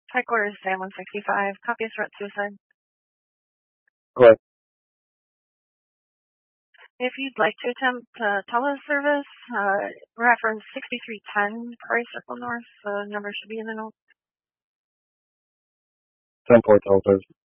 Headquarters Sam 165. Copy of threat suicide. Go ahead. If you'd like to attempt teleservice, reference 6310 Prairie Circle North. The number should be in the notes. 10-4 teleservice.